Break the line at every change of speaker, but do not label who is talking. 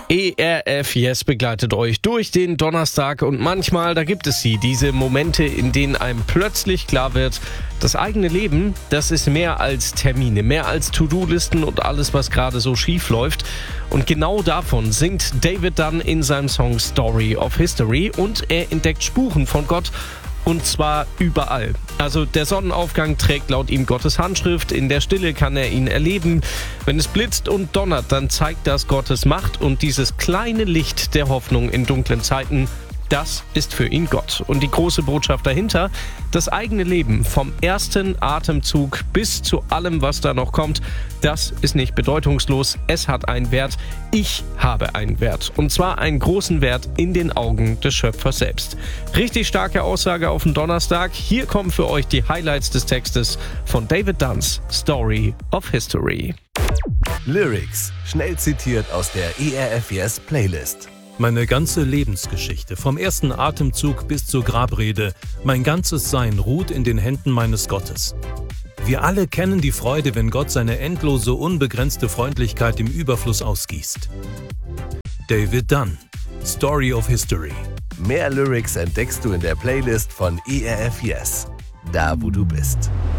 ERF Yes begleitet euch durch den Donnerstag und manchmal, da gibt es diese Momente, in denen einem plötzlich klar wird, das eigene Leben, das ist mehr als Termine, mehr als To-Do-Listen und alles, was gerade so schief läuft. Und genau davon singt David Dunn in seinem Song Story of History und er entdeckt Spuren von Gott. Und zwar überall. Also der Sonnenaufgang trägt laut ihm Gottes Handschrift, in der Stille kann er ihn erleben. Wenn es blitzt und donnert, dann zeigt das Gottes Macht und dieses kleine Licht der Hoffnung in dunklen Zeiten, das ist für ihn Gott. Und die große Botschaft dahinter, das eigene Leben vom ersten Atemzug bis zu allem, was da noch kommt, das ist nicht bedeutungslos, es hat einen Wert. Ich habe einen Wert. Und zwar einen großen Wert in den Augen des Schöpfers selbst. Richtig starke Aussage auf den Donnerstag. Hier kommen für euch die Highlights des Textes von David Dunns Story of History.
Lyrics, schnell zitiert aus der ERF Yes Playlist.
Meine ganze Lebensgeschichte, vom ersten Atemzug bis zur Grabrede, mein ganzes Sein ruht in den Händen meines Gottes. Wir alle kennen die Freude, wenn Gott seine endlose, unbegrenzte Freundlichkeit im Überfluss ausgießt. David Dunn, Story of History.
Mehr Lyrics entdeckst du in der Playlist von ERF Yes, da wo du bist.